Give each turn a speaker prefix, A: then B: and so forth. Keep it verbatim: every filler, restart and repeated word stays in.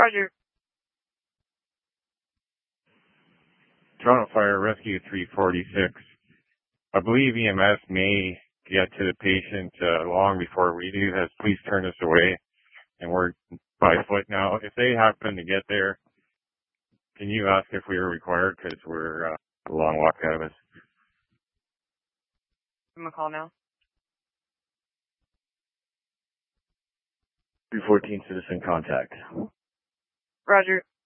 A: Roger.
B: Toronto Fire Rescue three forty-six. I believe E M S may get to the patient uh, long before we do. Has please turn us away, and we're by foot now. If they happen to get there, can you ask if we are required? Because we're uh, a long walk out of us.
A: I'm gonna call now.
C: three fourteen citizen contact.
A: Roger.